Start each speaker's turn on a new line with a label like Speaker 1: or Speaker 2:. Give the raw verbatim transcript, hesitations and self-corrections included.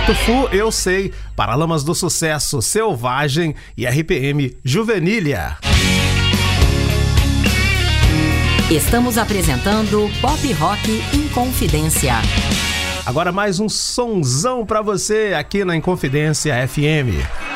Speaker 1: Pato Fu, Eu Sei, Paralamas do Sucesso, Selvagem e R P M Juvenília.
Speaker 2: Estamos apresentando Pop Rock Inconfidência.
Speaker 1: Agora mais um sonzão pra você aqui na Inconfidência F M.